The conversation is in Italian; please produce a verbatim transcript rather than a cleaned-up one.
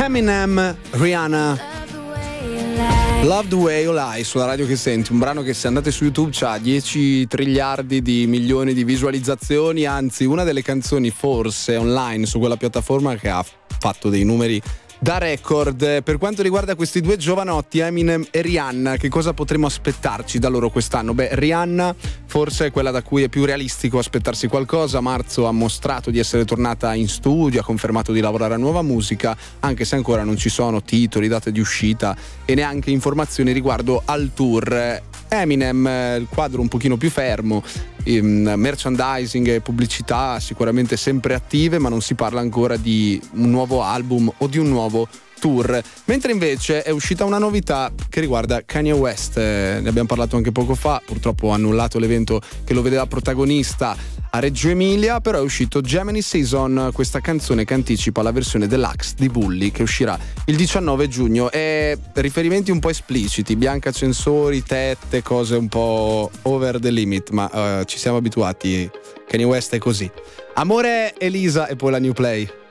Eminem, Rihanna, Love the Way You Lie sulla radio che senti, un brano che se andate su YouTube c'ha dieci triliardi di milioni di visualizzazioni, anzi una delle canzoni forse online su quella piattaforma che ha fatto dei numeri da record. Per quanto riguarda questi due giovanotti, Eminem e Rihanna, che cosa potremmo aspettarci da loro quest'anno? Beh, Rihanna forse è quella da cui è più realistico aspettarsi qualcosa. A marzo ha mostrato di essere tornata in studio, ha confermato di lavorare a nuova musica, anche se ancora non ci sono titoli, date di uscita e neanche informazioni riguardo al tour. Eminem, il quadro un pochino più fermo, merchandising e pubblicità sicuramente sempre attive, ma non si parla ancora di un nuovo album o di un nuovo tour. Mentre invece è uscita una novità che riguarda Kanye West, eh, ne abbiamo parlato anche poco fa, purtroppo ha annullato l'evento che lo vedeva protagonista a Reggio Emilia, però è uscito Gemini Season, questa canzone che anticipa la versione deluxe di Bully che uscirà il diciannove giugno, e riferimenti un po' espliciti, bianca censori, tette, cose un po' over the limit, ma uh, ci siamo abituati, Kanye West è così. Amore, Elisa e poi la New Play.